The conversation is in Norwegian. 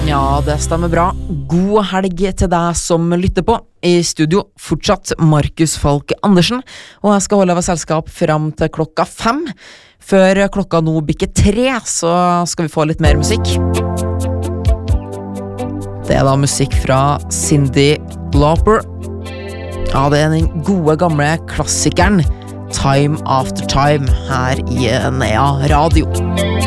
Ja, det stemmer bra. God helg til deg som lytter på. I studio fortsatt Markus Falk Andersen, og jeg skal holde av selskap frem til klokka 5. Før klokka nå bikker 3, så skal vi få litt mer musikk. Det da musikk fra Cyndi Lauper. Ja, det den gode gamle klassikeren Time After Time her i Nea Radio.